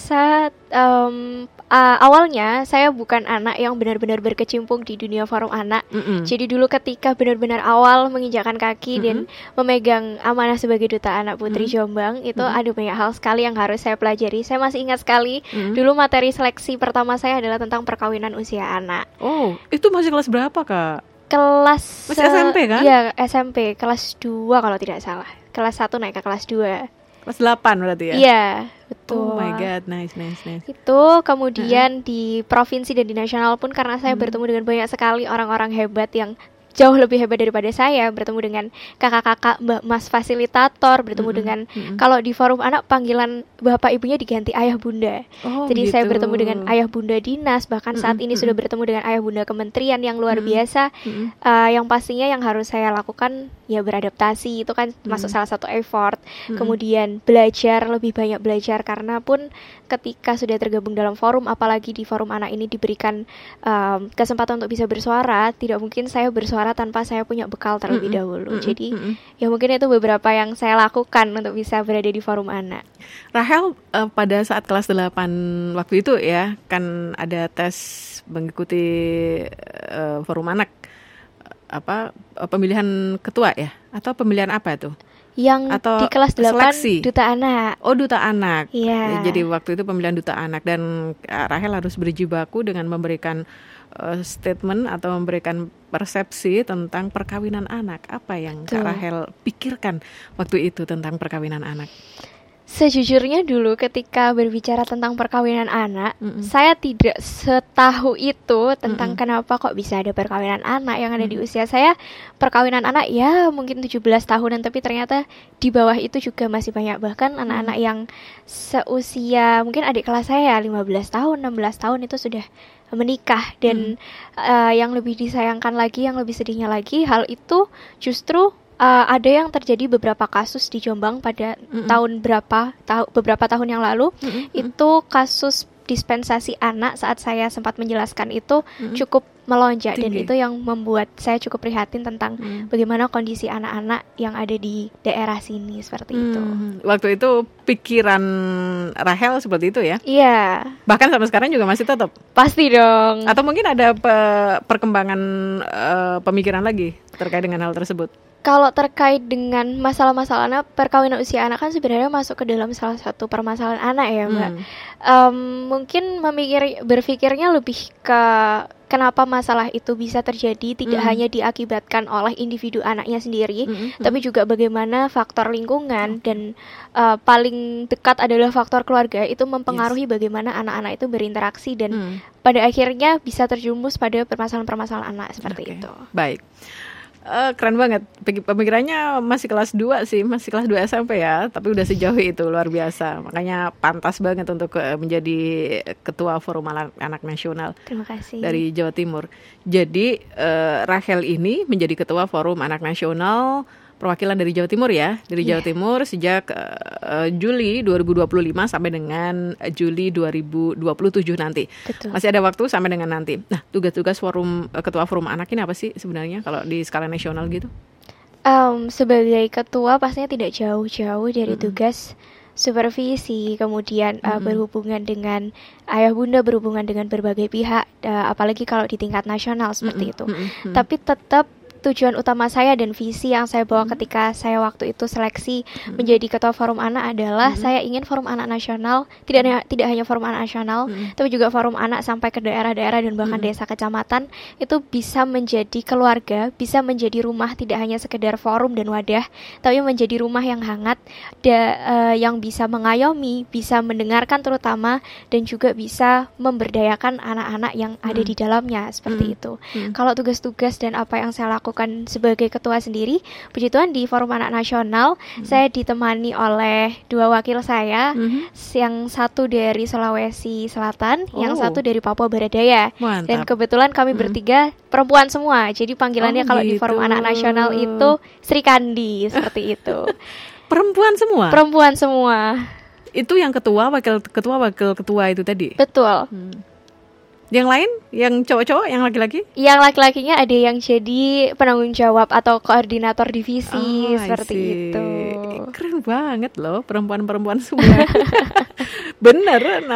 merasa awalnya saya bukan anak yang benar-benar berkecimpung di dunia forum anak. Jadi dulu ketika benar-benar awal menginjakkan kaki dan memegang amanah sebagai duta anak Putri Jombang, itu ada banyak hal sekali yang harus saya pelajari. Saya masih ingat sekali dulu materi seleksi pertama saya adalah tentang perkawinan usia anak. Oh, itu masih kelas berapa, Kak? Kelas masih SMP kan? Iya, SMP kelas 2 kalau tidak salah. Kelas 1 naik ke kelas 2. Kelas 8 berarti ya? Iya, betul. Oh my god, nice. Itu kemudian di provinsi dan di nasional pun karena saya bertemu dengan banyak sekali orang-orang hebat yang jauh lebih hebat daripada saya, bertemu dengan kakak-kakak, mbak mas fasilitator, bertemu dengan kalau di forum anak panggilan bapak ibunya diganti ayah bunda. Jadi saya bertemu dengan ayah bunda dinas, bahkan saat ini sudah bertemu dengan ayah bunda kementerian yang luar biasa. Yang pastinya yang harus saya lakukan ya beradaptasi, itu kan masuk salah satu effort. Kemudian belajar, lebih banyak belajar, karena pun ketika sudah tergabung dalam forum, apalagi di forum anak ini diberikan kesempatan untuk bisa bersuara, tidak mungkin saya bersuara tanpa saya punya bekal terlebih dahulu. Jadi ya mungkin itu beberapa yang saya lakukan untuk bisa berada di forum anak. Rahel, pada saat kelas 8 waktu itu ya, kan ada tes mengikuti forum anak, pemilihan ketua ya, atau pemilihan apa itu? Yang atau di kelas 8 seleksi? Duta anak. Oh, duta anak. Iya. Ya, jadi waktu itu pemilihan duta anak, dan Rahel harus berjibaku dengan memberikan statement atau memberikan persepsi tentang perkawinan anak. Apa yang Kak Rahel pikirkan waktu itu tentang perkawinan anak? Sejujurnya dulu ketika berbicara tentang perkawinan anak, saya tidak setahu itu tentang kenapa kok bisa ada perkawinan anak yang ada di usia saya. Perkawinan anak ya mungkin 17 tahunan, tapi ternyata di bawah itu juga masih banyak, bahkan anak-anak yang seusia mungkin adik kelas saya 15 tahun, 16 tahun itu sudah menikah. Dan yang lebih disayangkan lagi, yang lebih sedihnya lagi, hal itu justru ada yang terjadi beberapa kasus di Jombang pada beberapa tahun yang lalu. Itu kasus dispensasi anak, saat saya sempat menjelaskan itu cukup melonjak, dan itu yang membuat saya cukup prihatin tentang bagaimana kondisi anak-anak yang ada di daerah sini seperti itu. Waktu itu pikiran Rahel seperti itu ya? Iya. Bahkan sampai sekarang juga masih tetap? Pasti dong. Atau mungkin ada perkembangan pemikiran lagi terkait dengan hal tersebut? Kalau terkait dengan masalah-masalah perkawinan usia anak kan sebenarnya masuk ke dalam salah satu permasalahan anak ya, Mbak. Mungkin berpikirnya lebih ke kenapa masalah itu bisa terjadi, tidak hanya diakibatkan oleh individu anaknya sendiri, tapi juga bagaimana faktor lingkungan dan paling dekat adalah faktor keluarga itu mempengaruhi bagaimana anak-anak itu berinteraksi, dan pada akhirnya bisa terjumus pada permasalahan-permasalahan anak seperti itu. Baik. Keren banget, pemikirannya masih kelas 2 sih, masih kelas 2 SMP ya, tapi udah sejauh itu, luar biasa. Makanya pantas banget untuk menjadi ketua Forum Anak Nasional. Terima kasih. Dari Jawa Timur. Jadi Rahel ini menjadi ketua Forum Anak Nasional perwakilan dari Jawa Timur ya, dari Jawa Timur sejak Juli 2025 sampai dengan Juli 2027 nanti. Betul. Masih ada waktu sampai dengan nanti. Nah, tugas-tugas ketua forum anak ini apa sih sebenarnya kalau di skala nasional gitu? Sebagai ketua pastinya tidak jauh-jauh dari tugas supervisi, kemudian berhubungan dengan ayah bunda, berhubungan dengan berbagai pihak, apalagi kalau di tingkat nasional seperti itu. Tapi tetap tujuan utama saya dan visi yang saya bawa ketika saya waktu itu seleksi menjadi ketua forum anak adalah saya ingin forum anak nasional, tidak hanya forum anak nasional, tapi juga forum anak sampai ke daerah-daerah dan bahkan desa kecamatan itu bisa menjadi keluarga, bisa menjadi rumah, tidak hanya sekedar forum dan wadah, tapi menjadi rumah yang hangat, yang bisa mengayomi, bisa mendengarkan terutama, dan juga bisa memberdayakan anak-anak yang ada di dalamnya seperti itu. Kalau tugas-tugas dan apa yang saya lakukan sebagai ketua sendiri, puji Tuhan di Forum Anak Nasional saya ditemani oleh 2 wakil saya, yang satu dari Sulawesi Selatan, yang satu dari Papua Barat Daya. Mantap. Dan kebetulan kami bertiga perempuan semua, jadi panggilannya kalau di Forum Anak Nasional itu Sri Kandi, seperti itu. Perempuan semua? Perempuan semua. Itu yang ketua, wakil ketua itu tadi? Betul. Yang lain, yang cowok-cowok, yang laki-laki? Yang laki-lakinya ada yang jadi penanggung jawab atau koordinator divisi, seperti itu. Keren banget loh, perempuan-perempuan semua. Bener,